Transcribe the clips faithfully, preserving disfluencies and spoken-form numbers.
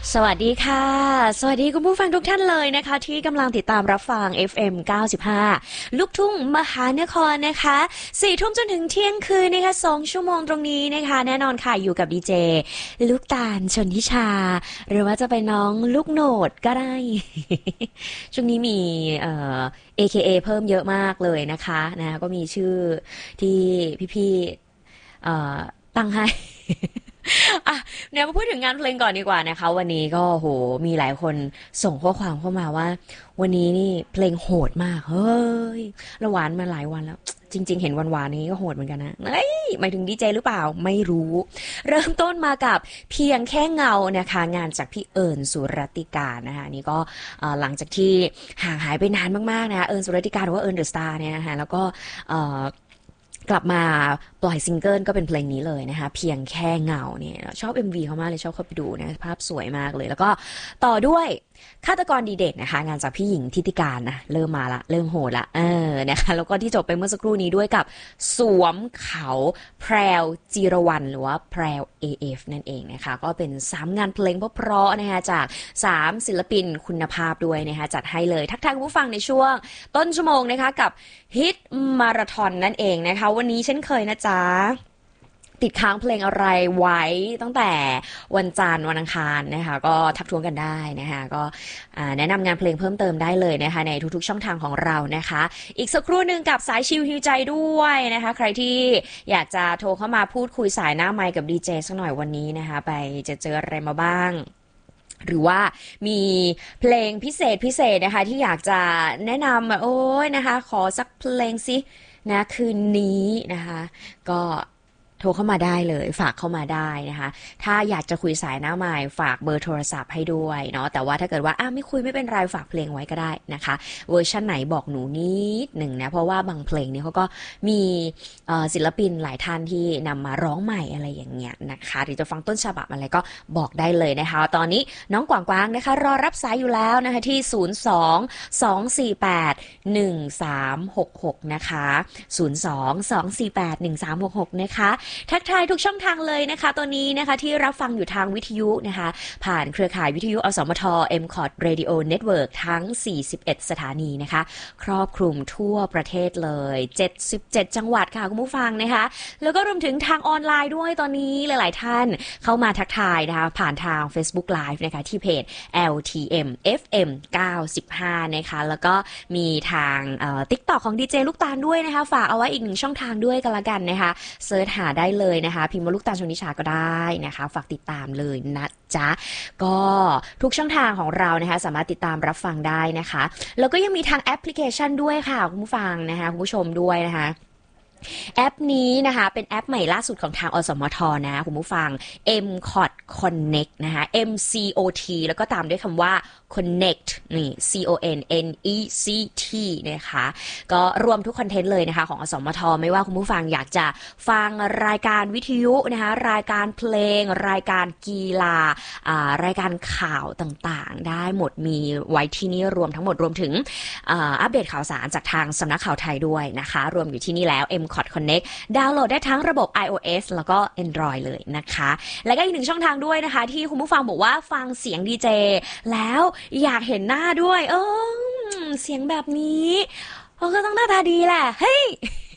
สวัสดีค่ะ สวัสดีคุณผู้ฟังทุกท่านเลยนะคะที่กำลังติดตามรับฟัง เอฟ เอ็ม เก้าสิบห้า ลูกทุ่งมหานครนะคะสี่ทุ่มจนถึงเที่ยงคืนนะคะสองชั่วโมงตรงนี้นะคะแน่นอนค่ะอยู่กับดีเจลูกตาลชนทิชาหรือว่าจะเป็นน้องลูกโหนดก็ได้ ช่วงนี้มีเอ่อ เอ เค เอ เพิ่มเยอะมากเลยนะคะนะก็มีชื่อที่พี่ๆเอ่อตั้งให้ อ่ะเดี๋ยวมาพูดถึงงานเพลงก่อนดีกว่านะคะวันนี้ก็โหมีหลายคนส่งข้อความเข้ามาว่าวันนี้นี่เพลงโหดมากเฮ้ยระหวานมาหลายวันแล้วจริงๆเห็นวันวานนี้ก็โหดเหมือนกันนะเอ้ยหมายถึงดีเจหรือเปล่าไม่รู้เริ่มต้นมากับเพียงแค่เงานะคะงานจากพี่เอิญสุรติการนะคะนี่ก็หลังจากที่ห่างหายไปนานมากๆนะเอิญสุรติการหรือว่าเอิญเดอะสตาร์เนี่ยนะคะแล้วก็กลับมาปล่อยซิงเกิลก็เป็นเพลงนี้เลยนะคะเพียงแค่เงาเนี่ยชอบ เอ็ม วี เขามากเลยชอบเข้าไปดูนะภาพสวยมากเลยแล้วก็ต่อด้วยฆาตกรดีเด่นนะคะงานจากพี่หญิงทิติการนะเริ่มมาละเริ่มโหดละเออนะคะแล้วก็ที่จบไปเมื่อสักครู่นี้ด้วยกับสวมเขาแพรวจีรวรรณหรือว่าแพรว เอ เอฟ นั่นเองนะคะก็เป็นสามงานเพลงเพราะๆนะคะจากสามศิลปินคุณภาพด้วยนะคะจัดให้เลยทักทายผู้ฟังในช่วงต้นชั่วโมงนะคะกับฮิตมาราธอนนั่นเองนะคะวันนี้เช่นเคยนะจ๊ะติดค้างเพลงอะไรไว้ตั้งแต่วันจันทร์วันอังคารนะคะก็ทักท้วงกันได้นะคะก็แนะนำงานเพลงเพิ่มเติมได้เลยนะคะในทุกๆช่องทางของเรานะคะอีกสักครู่หนึ่งกับสายชิลฮิวใจด้วยนะคะใครที่อยากจะโทรเข้ามาพูดคุยสายหน้าไมค์กับดีเจสักหน่อยวันนี้นะคะไปจะเจออะไรมาบ้างหรือว่ามีเพลงพิเศษพิเศษนะคะที่อยากจะแนะนำโอ้ยนะคะขอสักเพลงสินะคืนนี้นะคะก็โทรเข้ามาได้เลยฝากเข้ามาได้นะคะถ้าอยากจะคุยสายหน้าไมค์ฝากเบอร์โทรศัพท์ให้ด้วยเนาะแต่ว่าถ้าเกิดว่าอ้าไม่คุยไม่เป็นไรฝากเพลงไว้ก็ได้นะคะเวอร์ชันไหนบอกหนูนิดหนึ่งนะเพราะว่าบางเพลงเนี่ยเขาก็มีศิลปินหลายท่านที่นำมาร้องใหม่อะไรอย่างเงี้ยนะคะหรือจะฟังต้นฉบับอะไรก็บอกได้เลยนะคะตอนนี้น้องกวางกวางนะคะรอรับสายอยู่แล้วนะคะที่ศูนย์ สอง สอง สี่ แปด หนึ่ง สาม หก หกนะคะศูนย์ สอง สอง สี่ แปด หนึ่ง สาม หก หกนะคะทักทายทุกช่องทางเลยนะคะตัวนี้นะคะที่รับฟังอยู่ทางวิทยุนะคะผ่านเครือข่ายวิทยุอสมท เอ็ม คอร์ด Radio Network ทั้งสี่สิบเอ็ดสถานีนะคะครอบคลุมทั่วประเทศเลยเจ็ดสิบเจ็ดจังหวัดค่ะคุณผู้ฟังนะคะแล้วก็รวมถึงทางออนไลน์ด้วยตอนนี้หลายๆท่านเข้ามาทักทายนะคะผ่านทาง Facebook Live นะคะที่เพจ แอล ที เอ็ม เอฟ เอ็ม เก้าสิบห้านะคะแล้วก็มีทางเอ่อ TikTok ของดีเจลูกตาลด้วยนะคะฝากเอาไว้อีกหนึ่งช่องทางด้วยกันละกันนะคะเสิร์ชหาได้เลยนะคะพิมพ์ว่าลูกตาลชนทิชาก็ได้นะคะฝากติดตามเลยนะจ๊ะก็ทุกช่องทางของเรานะคะสามารถติดตามรับฟังได้นะคะแล้วก็ยังมีทางแอปพลิเคชันด้วยค่ะคุณผู้ฟังนะคะคุณผู้ชมด้วยนะคะแอปนี้นะคะเป็นแอปใหม่ล่าสุดของทางอสมทนะคุณผู้ฟัง เอ็ม คอร์ด Connect นะคะ เอ็ม ซี โอ ที แล้วก็ตามด้วยคำว่า Connect นี่ C O N N E C T นะคะก็รวมทุกคอนเทนต์เลยนะคะของอสมทไม่ว่าคุณผู้ฟังอยากจะฟังรายการวิทยุนะคะรายการเพลงรายการกีฬารายการข่าวต่างๆได้หมดมีไว้ที่นี่รวมทั้งหมดรวมถึงอัปเดตข่าวสารจากทางสำนักข่าวไทยด้วยนะคะรวมอยู่ที่นี่แล้ว เอ็ม คอร์ด Connect ดาวน์โหลดได้ทั้งระบบ iOS แล้วก็ Android เลยนะคะและก็อีกหนึ่งช่องทางด้วยนะคะที่คุณผู้ฟังบอกว่าฟังเสียงดีเจแล้วอยากเห็นหน้าด้วยเออเสียงแบบนี้ก็ต้องหน้าตาดีแหละเฮ้ย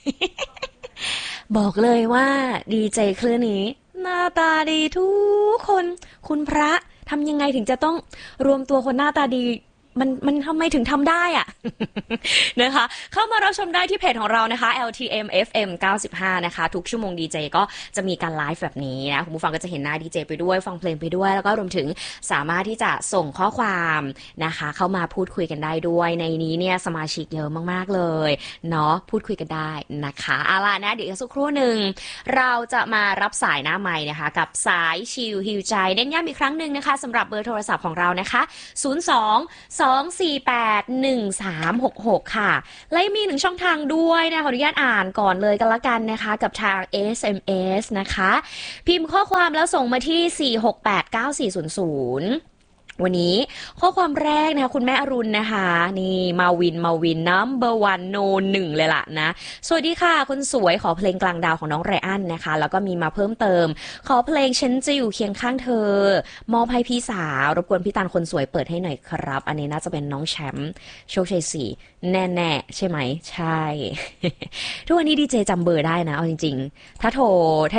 บอกเลยว่าดีเจคลื่นนี้หน้าตาดีทุกคนคุณพระทำยังไงถึงจะต้องรวมตัวคนหน้าตาดีมันมันทำไมถึงทำได้อะ นะคะเข้ามารับชมได้ที่เพจของเรานะคะ แอล ที เอ็ม เอฟ เอ็ม เก้าสิบห้านะคะทุกชั่วโมงดีเจก็จะมีการไลฟ์แบบนี้นะคุณผู้ฟังก็จะเห็นหน้าดีเจไปด้วยฟังเพลงไปด้วยแล้วก็รวมถึงสามารถที่จะส่งข้อความนะคะเข้ามาพูดคุยกันได้ด้วยในนี้เนี่ยสมาชิกเยอะมากๆเลยเนาะพูดคุยกันได้นะคะเอาล่ะนะเดี๋ยวสักครู่หนึ่งเราจะมารับสายหน้าไมค์นะคะกับสายชิลฮิวใจเน้นย้ำอีกครั้งหนึ่งนะคะสำหรับเบอร์โทรศัพท์ของเรานะคะศูนย์ สอง สอง สี่ แปด หนึ่ง สาม หก หกค่ะและมีหนึ่งช่องทางด้วยนะขออนุญาตอ่านก่อนเลยกันละกันนะคะกับทาง เอส เอ็ม เอส นะคะพิมพ์ข้อความแล้วส่งมาที่สี่ หก แปด เก้า สี่ ศูนย์ ศูนย์วันนี้ข้อความแรกนะคะคุณแม่อรุณนะคะนี่มาวินมาวินนัมเบอร์วันโนหนึ่งเลยล่ะนะสวัสดีค่ะคนสวยขอเพลงกลางดาวของน้องไรอันนะคะแล้วก็มีมาเพิ่มเติมขอเพลงฉันจะอยู่เคียงข้างเธอมอบให้พี่สาวรบกวนพี่ตาลคนสวยเปิดให้หน่อยครับอันนี้น่าจะเป็นน้องแชมป์โชคชัยสี่แน่ๆใช่ไหมใช่ ทุกวันนี้ดีเจจำเบอร์ได้นะเอาจริงๆถ้าโทร